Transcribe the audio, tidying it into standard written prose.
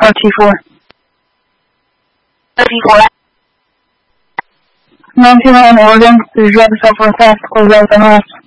T4. T4. 929 Oregon, please drive yourself for a fast, close out the house.